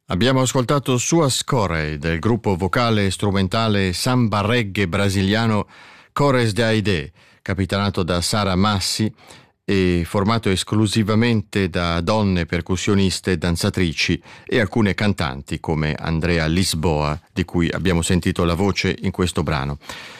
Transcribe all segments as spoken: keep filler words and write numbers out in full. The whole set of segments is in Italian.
Abbiamo ascoltato Suas Corey del gruppo vocale e strumentale samba reggae brasiliano Cores de Aide, capitanato da Sara Massi e formato esclusivamente da donne percussioniste e danzatrici e alcune cantanti come Andrea Lisboa, di cui abbiamo sentito la voce in questo brano.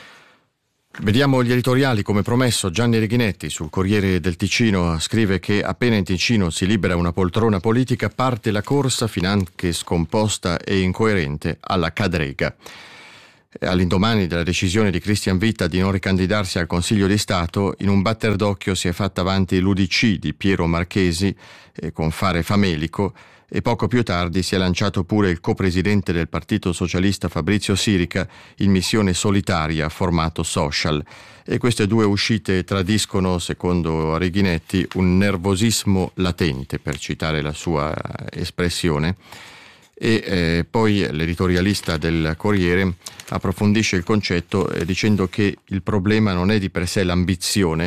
Vediamo gli editoriali. Come promesso, Gianni Righinetti sul Corriere del Ticino scrive che appena in Ticino si libera una poltrona politica parte la corsa, finanche scomposta e incoerente, alla cadrega. All'indomani della decisione di Christian Witta di non ricandidarsi al Consiglio di Stato, in un batter d'occhio si è fatta avanti l'U D C di Piero Marchesi eh, con fare famelico, e poco più tardi si è lanciato pure il copresidente del Partito Socialista Fabrizio Sirica in missione solitaria formato social. E queste due uscite tradiscono, secondo Righinetti, un nervosismo latente, per citare la sua espressione. E eh, poi l'editorialista del Corriere approfondisce il concetto eh, dicendo che il problema non è di per sé l'ambizione,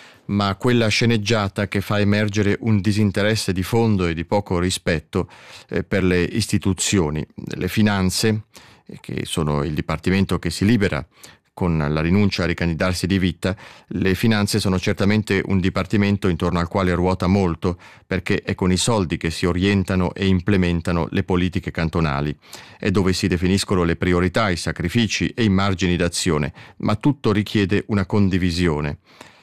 ma quella sceneggiata che fa emergere un disinteresse di fondo e di poco rispetto eh, per le istituzioni. Le finanze, eh, che sono il dipartimento che si libera con la rinuncia a ricandidarsi di Witta, le finanze sono certamente un dipartimento intorno al quale ruota molto, perché è con i soldi che si orientano e implementano le politiche cantonali, è dove si definiscono le priorità, i sacrifici e i margini d'azione, ma tutto richiede una condivisione.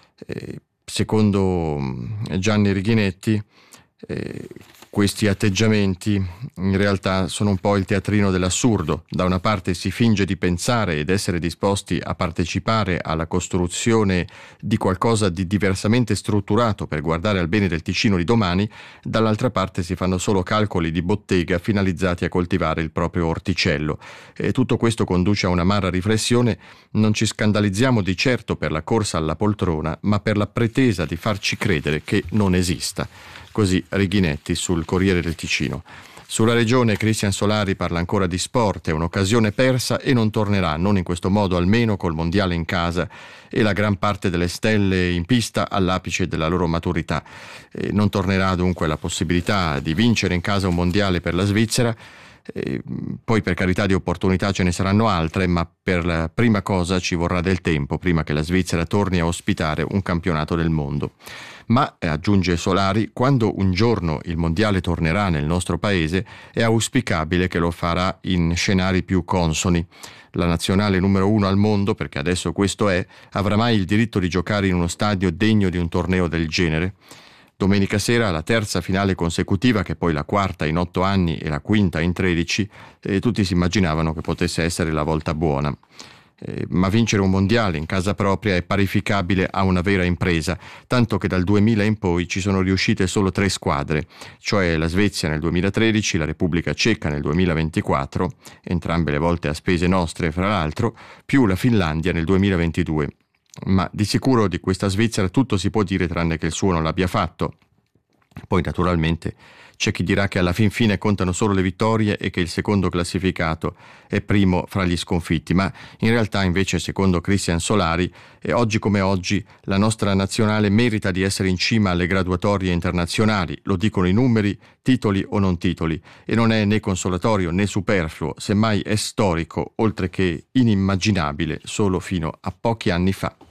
Eh, Secondo Gianni Righinetti, eh, questi atteggiamenti in realtà sono un po' il teatrino dell'assurdo. Da una parte si finge di pensare ed essere disposti a partecipare alla costruzione di qualcosa di diversamente strutturato per guardare al bene del Ticino di domani, dall'altra parte si fanno solo calcoli di bottega finalizzati a coltivare il proprio orticello. E tutto questo conduce a un'amara riflessione: non ci scandalizziamo di certo per la corsa alla poltrona, ma per la pretesa di farci credere che non esista. Così Righinetti sul Corriere del Ticino. Sulla regione Cristian Solari parla ancora di sport, è un'occasione persa e non tornerà, non in questo modo almeno, col mondiale in casa e la gran parte delle stelle in pista all'apice della loro maturità. E non tornerà dunque la possibilità di vincere in casa un mondiale per la Svizzera. E poi, per carità di opportunità, ce ne saranno altre, ma per la prima cosa ci vorrà del tempo prima che la Svizzera torni a ospitare un campionato del mondo. Ma, aggiunge Solari, quando un giorno il mondiale tornerà nel nostro paese è auspicabile che lo farà in scenari più consoni. La nazionale numero uno al mondo, perché adesso questo è, avrà mai il diritto di giocare in uno stadio degno di un torneo del genere? Domenica sera la terza finale consecutiva, che poi la quarta in otto anni e la quinta in tredici, e tutti si immaginavano che potesse essere la volta buona. Eh, ma vincere un mondiale in casa propria è parificabile a una vera impresa, tanto che dal duemila in poi ci sono riuscite solo tre squadre, cioè la Svezia nel duemilatredici, la Repubblica Ceca nel duemilaventiquattro, entrambe le volte a spese nostre fra l'altro, più la Finlandia nel duemilaventidue. Ma di sicuro di questa Svizzera tutto si può dire tranne che il suo non l'abbia fatto. Poi naturalmente c'è chi dirà che alla fin fine contano solo le vittorie e che il secondo classificato è primo fra gli sconfitti, ma in realtà invece, secondo Cristian Solari, e oggi come oggi la nostra nazionale merita di essere in cima alle graduatorie internazionali, lo dicono i numeri, titoli o non titoli, e non è né consolatorio né superfluo, semmai è storico, oltre che inimmaginabile solo fino a pochi anni fa.